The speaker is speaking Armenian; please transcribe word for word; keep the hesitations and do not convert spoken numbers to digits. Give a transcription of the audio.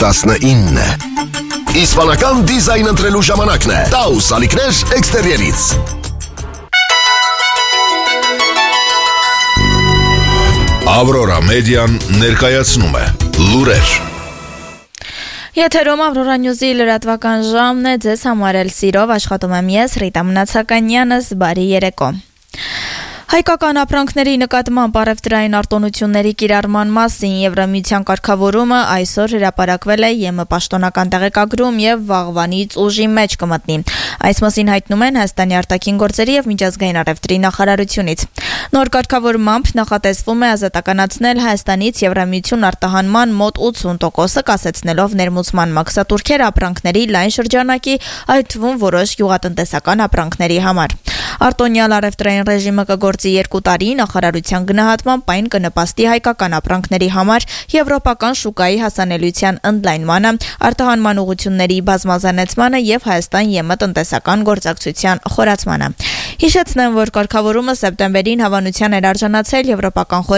տասնինը։ Իսպանական դիզայն ընտրելու ժամանակն է։ Taus ալիքներ էքստերիերից։ Ավրորա մեդիան ներկայացնում է լուրեր։ Եթերում Ավրորա Նյուզի լրատվական ժամն է, ձեզ համար էլ սիրով աշխատում եմ ես, Ռիտա Մնացականյանս, բարի երեկո։ Հայկական ապրանքների նկատմամբ առևտրային արտոնությունների կիրառման մասին Եվրամիության կարգավորումը այսօր հրապարակվել է ԵՄ պաշտոնական տեղեկագրում եւ վաղվանից ուժի մեջ կմտնի։ Այս մասին հայտնում են Հայաստանի արտաքին գործերի եւ միջազգային առևտրի նախարարությունից։ Նոր կարգավորմամբ նախատեսվում է ազատականացնել Հայաստանից Եվրամիություն արտահանման մոտ ութսուն տոկոսը, կասեցնելով ներմուծման մաքսատուրքեր ապրանքների լայն շրջանակի, այդ թվում որոշ գյուղատնտեսական ապրանքների համար։ Արտոնյալ առևտրային ռեժիմը կգործի երկու տարի, նախարարության գնահատմամբ այն կնպաստի հայկական ապրանքների համար եվրոպական շուկայի հասանելիության ընդլայնմանը, արտահանման ուղղությունների բազմազանեցմանը եւ Հայաստան-ԵՄ տնտեսական գործակցության խորացմանը։ Հիշեցնեմ, որ կարգավորումը սեպտեմբերին հավանության էր արժանացել Եվրոպական